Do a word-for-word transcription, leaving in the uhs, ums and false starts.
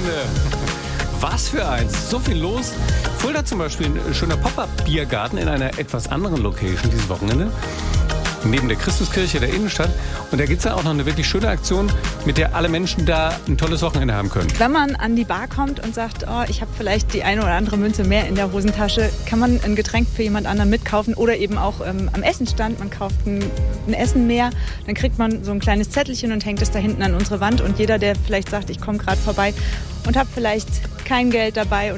Was für eins, so viel los. Fulda zum Beispiel, ein schöner Pop-Up-Biergarten in einer etwas anderen Location dieses Wochenende. Neben der Christuskirche der Innenstadt. Und da gibt es ja auch noch eine wirklich schöne Aktion, mit der alle Menschen da ein tolles Wochenende haben können. Wenn man an die Bar kommt und sagt, oh, ich habe vielleicht die eine oder andere Münze mehr in der Hosentasche, kann man ein Getränk für jemand anderen mitkaufen oder eben auch ähm, am Essenstand. Man kauft ein, ein Essen mehr, dann kriegt man so ein kleines Zettelchen und hängt es da hinten an unsere Wand. Und jeder, der vielleicht sagt, ich komme gerade vorbei und habe vielleicht kein Geld dabei